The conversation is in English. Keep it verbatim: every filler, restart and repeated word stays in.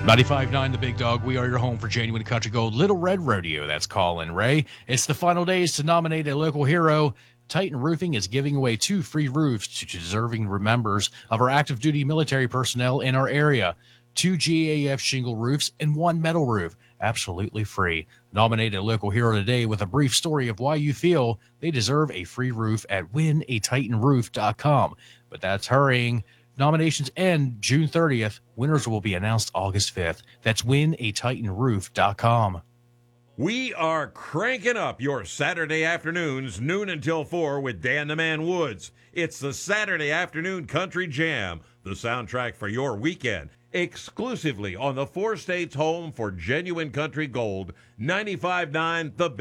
ninety-five point nine The Big Dog. We are your home for genuine country gold. Little Red Rodeo. That's Colin Ray. It's the final days to nominate a local hero. Titan Roofing is giving away two free roofs to deserving members of our active duty military personnel in our area. Two G A F shingle roofs and one metal roof. Absolutely free. Nominate a local hero today with a brief story of why you feel they deserve a free roof at win a titan roof dot com. But that's hurrying. Nominations end June thirtieth. Winners will be announced August fifth. That's win a titan roof dot com. We are cranking up your Saturday afternoons, noon until four, with Dan the Man Woods. It's the Saturday Afternoon Country Jam, the soundtrack for your weekend, exclusively on the four states home for genuine country gold, ninety-five point nine The